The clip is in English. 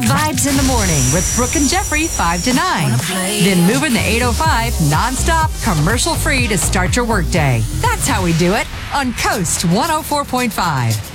vibes in the morning with Brooke and Jeffrey 5 to 9. Then move in the 805 nonstop, commercial free to start your workday. That's how we do it on Coast 104.5.